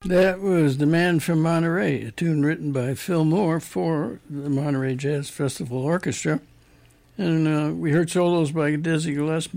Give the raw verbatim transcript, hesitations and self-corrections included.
That was The Man from Monterey, a tune written by Phil Moore for the Monterey Jazz Festival Orchestra. And uh, we heard solos by Dizzy Gillespie